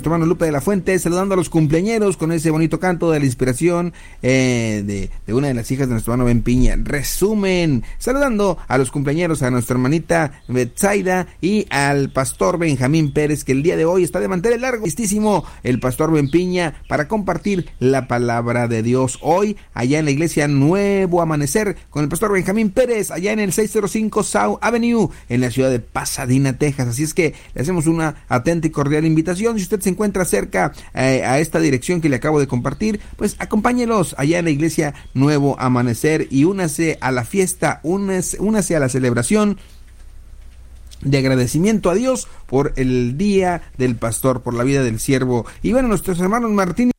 nuestro hermano Lupe de la Fuente, saludando a los cumpleañeros con ese bonito canto de la inspiración de una de las hijas de nuestro hermano Ben Piña. Resumen, saludando a los cumpleañeros, a nuestra hermanita Betsaida y al pastor Benjamín Pérez, que el día de hoy está de mantener largo, listísimo el pastor Ben Piña para compartir la palabra de Dios hoy allá en la iglesia Nuevo Amanecer con el pastor Benjamín Pérez, allá en el 605 South Avenue, en la ciudad de Pasadena, Texas. Así es que le hacemos una atenta y cordial invitación. Si usted se encuentra cerca a esta dirección que le acabo de compartir, pues acompáñelos allá en la iglesia Nuevo Amanecer y únase a la fiesta, únase a la celebración de agradecimiento a Dios por el día del pastor, por la vida del siervo. Y bueno, nuestros hermanos Martín